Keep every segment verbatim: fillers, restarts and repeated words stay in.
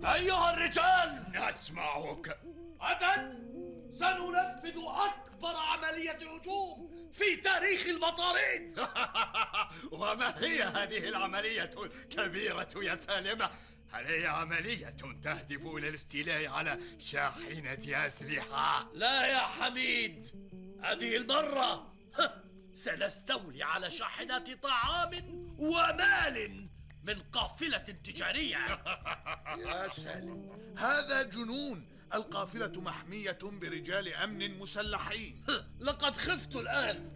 أيها الرجال، نسمعك. غدا سننفذ أكبر عملية هجوم في تاريخ المطارين. وما هي هذه العملية الكبيرة يا سالمة؟ هل هي عملية تهدف إلى الاستيلاء على شاحنة أسلحة؟ لا يا حميد، هذه المرة سنستولي على شاحنة طعام ومال من قافلة تجارية. يا سالم، هذا جنون. القافلة محمية برجال أمن مسلحين. لقد خفت الآن.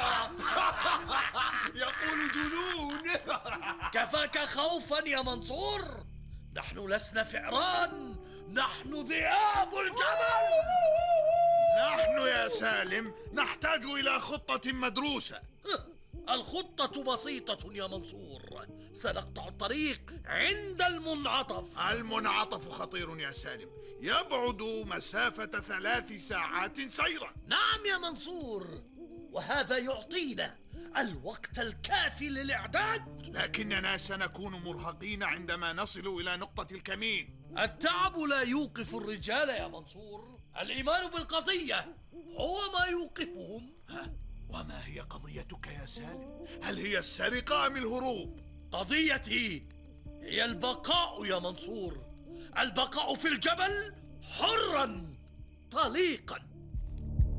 يقول جنون. كفاك خوفا يا منصور، نحن لسنا فئران، نحن ذئاب الجبل. نحن يا سالم نحتاج إلى خطة مدروسة. الخطة بسيطة يا منصور، سنقطع الطريق عند المنعطف. المنعطف خطير يا سالم، يبعد مسافة ثلاث ساعات سيرا. نعم يا منصور، وهذا يعطينا الوقت الكافي للإعداد. لكننا سنكون مرهقين عندما نصل إلى نقطة الكمين. التعب لا يوقف الرجال يا منصور، الإيمان بالقضية هو ما يوقفهم. ها، وما هي قضيتك يا سالم؟ هل هي السرقة أم الهروب؟ قضيتي هي البقاء يا منصور، البقاء في الجبل حرا طليقا.